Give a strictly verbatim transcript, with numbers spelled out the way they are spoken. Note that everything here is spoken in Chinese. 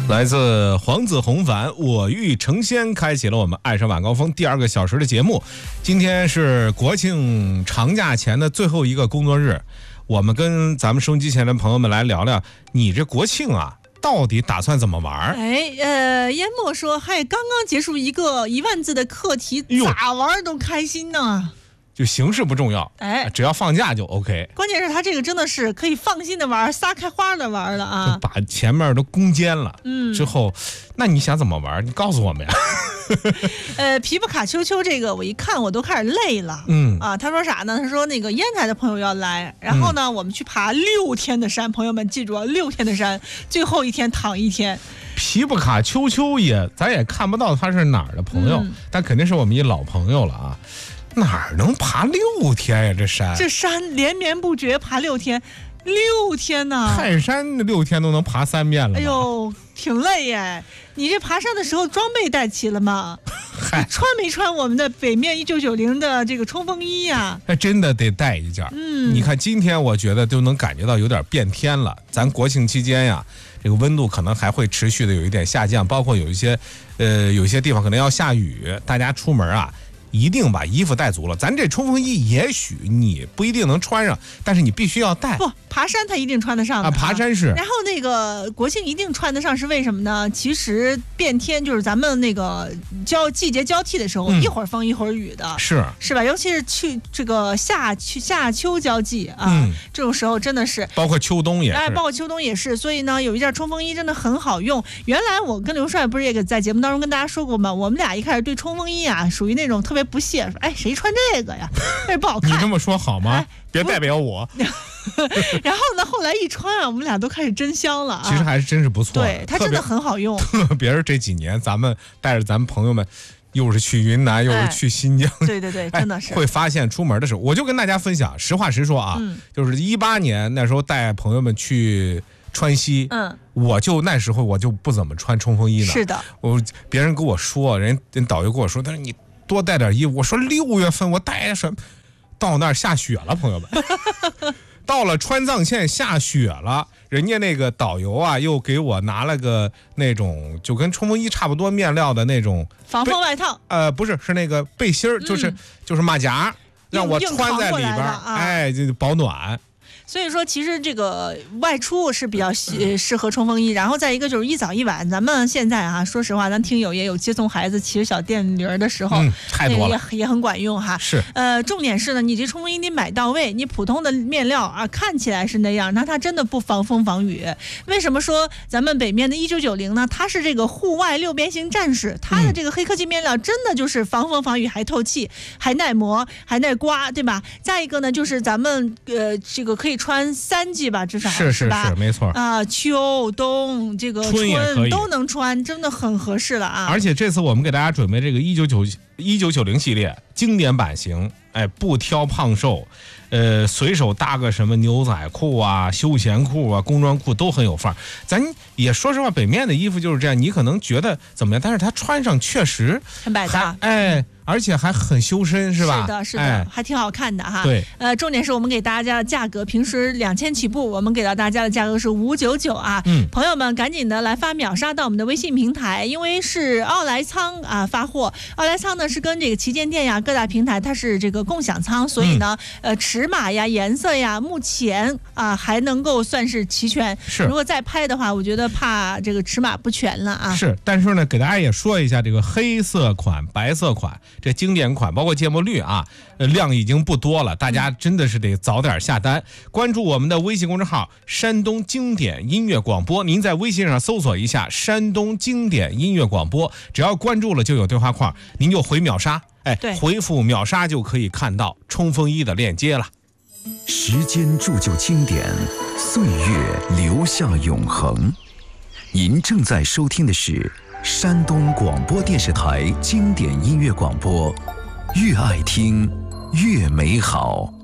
来自黄子弘凡，我欲成仙，开启了我们爱上晚高峰第二个小时的节目。今天是国庆长假前的最后一个工作日，我们跟咱们收音机前的朋友们来聊聊，你这国庆啊到底打算怎么玩？ 哎，呃，淹没说，嗨，刚刚结束一个一万字的课题，咋玩都开心呢。 就形式不重要， 哎， 只要放假就 OK。 关键是他这个真的是可以放心的玩，撒开花的玩了啊！ 就把前面都攻坚了， 嗯， 之后，那你想怎么玩？你告诉我们呀。 呃，皮布卡丘丘这个我一看我都开始累了， 嗯啊，他说啥呢？他说那个烟台的朋友要来，然后呢，嗯、我们去爬六天的山，朋友们记住啊，六天的山，最后一天躺一天。 皮布卡丘丘也，咱也看不到他是哪儿的朋友，嗯、但肯定是我们一老朋友了啊。哪儿能爬六天呀？这山， 这山连绵不绝，爬六天，六天呢？ 泰山六天都能爬三遍了。 哎呦，挺累耶！你这爬山的时候装备带齐了吗？你穿没穿我们的北面一九九零的这个冲锋衣呀？ 那真的得带一件。嗯，你看今天我觉得都能感觉到有点变天了。咱国庆期间呀，这个温度可能还会持续的有一点下降，包括有一些呃有一些地方可能要下雨，大家出门啊。一定把衣服带足了，咱这冲锋衣也许你不一定能穿上，但是你必须要带。 不，爬山他一定穿得上的、 啊、爬山是。 然后那个国庆一定穿得上是为什么呢？其实变天就是咱们那个交季节交替的时候、嗯，一会儿风一会儿雨的， 是是吧？尤其是去这个夏去夏秋交际啊、嗯，这种时候真的是， 包括秋冬也是， 哎，包括秋冬也是。所以呢，有一件冲锋衣真的很好用。原来我跟刘帅不是也在节目当中跟大家说过吗？我们俩一开始对冲锋衣啊，属于那种特别不屑，说哎谁穿这个呀，这不好看。 你这么说好吗？哎、别代表我。 然后呢，后来一穿啊，我们俩都开始真香了啊。 其实还是真是不错， 对，它真的很好用。 特别是这几年，咱们带着咱们朋友们，又是去云南，又是去新疆， 哎、对对对，真的是、 哎、会发现出门的时候，我就跟大家分享，实话实说啊，嗯、就是一八年那时候带朋友们去川西，嗯，我就那时候我就不怎么穿冲锋衣呢。 是的， 我别人跟我说，人人导游跟我说，他说你多带点衣服。我说六月份我带什么？到那儿下雪了，朋友们。到了川藏线下雪了，人家那个导游啊，又给我拿了个那种就跟冲锋衣差不多面料的那种防风外套。 呃，不是，是那个背心儿、嗯，就是就是马甲，让我穿在里边， 啊、 哎，就保暖。 所以说，其实这个外出是比较适合冲锋衣，然后再一个就是一早一晚。咱们现在啊，说实话，咱听友也有接送孩子骑着小电驴的时候， 嗯，太多了， 也也很管用哈。 是， 呃，重点是呢，你这冲锋衣得买到位。你普通的面料啊，看起来是那样，那它真的不防风防雨。为什么说咱们北面的一九九零呢？它是这个户外六边形战士，它的这个黑科技面料真的就是防风防雨，还透气，还耐磨，还耐刮，对吧？再一个呢，就是咱们呃这个可以穿三季吧，至少是是是没错啊，秋冬这个春都能穿，真的很合适了啊！ 而且这次我们给大家准备这个一九九一九九零系列经典版型，哎，不挑胖瘦，呃，随手搭个什么牛仔裤啊、休闲裤啊、工装裤都很有范儿。咱也说实话，北面的衣服就是这样，你可能觉得怎么样，但是它穿上确实很百搭， 哎。而且还很修身，是吧？ 是的，是的， 哎、 还挺好看的哈。 对， 呃，重点是我们给大家的价格，平时两千起步，我们给到大家的价格是五九九啊。嗯，朋友们赶紧的来发秒杀到我们的微信平台，因为是奥莱仓啊发货，奥莱仓呢是跟这个旗舰店呀各大平台它是这个共享仓，所以呢，嗯、呃，尺码呀、颜色呀，目前啊还能够算是齐全。 是， 如果再拍的话，我觉得怕这个尺码不全了啊。 是，但是呢，给大家也说一下这个黑色款、白色款这经典款。包括芥末绿啊，呃，量已经不多了，大家真的是得早点下单。关注我们的微信公众号“山东经典音乐广播”，您在微信上搜索一下“山东经典音乐广播”，只要关注了就有对话框，您就回秒杀，哎，回复秒杀就可以看到冲锋衣的链接了。 时间铸就经典，岁月留下永恒。您正在收听的是山东广播电视台经典音乐广播。越爱听越美好。